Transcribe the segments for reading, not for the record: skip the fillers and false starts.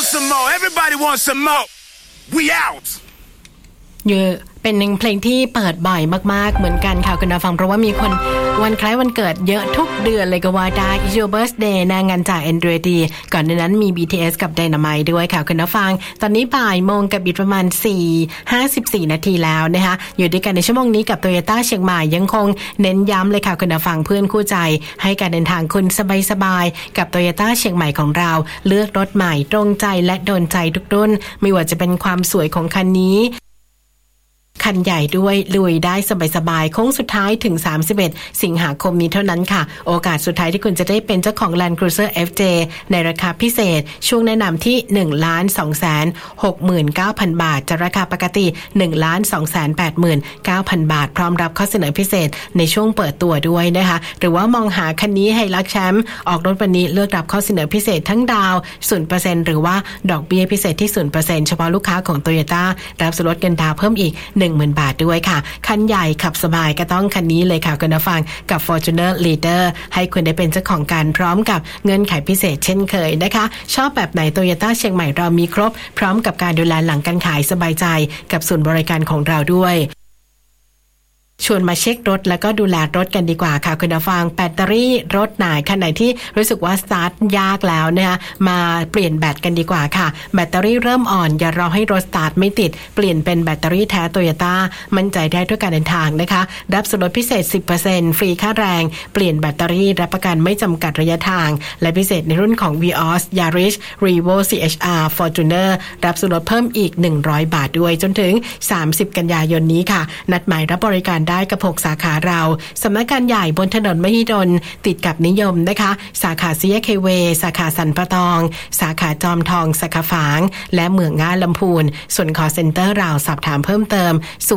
some more everybody wants some more we out เยอะเป็นหนึ่งเพลงที่เปิดบ่อยมากๆเหมือนกันค่ะคุณผู้ฟังเพราะว่ามีคนวันคล้ายวันเกิดเยอะทุกเดือนเลยก็ว่าได้ It's Your Birthday นางงานจาก Andretti ก่อนในนั้นมี BTS กับ Dynamite ด้วยค่ะคุณผู้ฟังตอนนี้บ่ายโมงกับอีกประมาณ 54 นาทีแล้วนะคะอยู่ด้วยกันในชั่วโมงนี้กับ Toyota เชียงใหม่ยังคงเน้นย้ำเลยค่ะคุณผู้ฟังเพื่อนคู่ใจให้การเดินทางคุณสบายๆกับ Toyota เชียงใหม่ของเราเลือกรถใหม่ตรงใจและโดนใจทุกรุ่นไม่ว่าจะเป็นความสวยของคันนี้คันใหญ่ด้วยลุยได้สบายๆโค้งสุดท้ายถึง31สิงหาคมนี้เท่านั้นค่ะโอกาสสุดท้ายที่คุณจะได้เป็นเจ้าของ Land Cruiser FJ ในราคาพิเศษช่วงแนะนำที่ 1,269,000 บาทจากราคาปกติ 1,289,000 บาทพร้อมรับข้อเสนอพิเศษในช่วงเปิดตัวด้วยนะคะหรือว่ามองหาคันนี้ให้รักแชมป์ออกรถวันนี้เลือกรับข้อเสนอพิเศษทั้งดาว 0% หรือว่าดอกเบี้ยพิเศษที่ 0% เฉพาะลูกค้าของ Toyota รับส่วนลดเงินดาวเพิ่มอีก10,000 บาทด้วยค่ะคันใหญ่ขับสบายก็ต้องคันนี้เลยค่ะคุณผู้ฟังกับ Fortuner Leader ให้คุณได้เป็นเจ้าของการพร้อมกับเงื่อนไขพิเศษเช่นเคยนะคะชอบแบบไหน Toyota เชียงใหม่เรามีครบพร้อมกับการดูแลหลังการขายสบายใจกับศูนย์บริการของเราด้วยชวนมาเช็ครถแล้วก็ดูแลรถกันดีกว่าค่ะคุณผู้ฟังแบตเตอรี่รถไหนคันไหนที่รู้สึกว่าสตาร์ทยากแล้วนะคะมาเปลี่ยนแบตกันดีกว่าค่ะแบตเตอรี่เริ่มอ่อนอย่ารอให้รถสตาร์ทไม่ติดเปลี่ยนเป็นแบตเตอรี่แท้ Toyota มั่นใจได้ด้วยการเดินทางนะคะรับส่วนลดพิเศษ 10% ฟรีค่าแรงเปลี่ยนแบตเตอรี่รับประกันไม่จำกัดระยะทางและพิเศษในรุ่นของ Vios Yaris Revo CHR Fortuner รับส่วนลดเพิ่มอีก100 บาทด้วยจนถึง30กันยายนนี้ค่ะนัดหมายรับบริการได้กับ6สาขาเราสำนักงานใหญ่บนถนนมหิดลติดกับนิยมนะคะสาขาสี่แยกเคเวสาขาสันปะตองสาขาจอมทองสาขาฝางและเมืองง่าลำพูนส่วน call center เราสอบถามเพิ่มเติม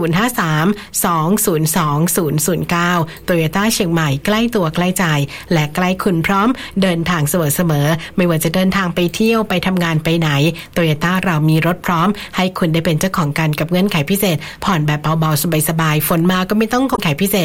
053-202-009 Toyota เชียงใหม่ใกล้ตัวใกล้ใจและใกล้คุณพร้อมเดินทางเสมอๆไม่ว่าจะเดินทางไปเที่ยวไปทำงานไปไหน Toyota เรามีรถพร้อมให้คุณได้เป็นเจ้าของกันกับเงื่อนไขพิเศษผ่อนแบบเบาๆสบายๆฝนมาก็ไม่ต้องขอไขพิเศษ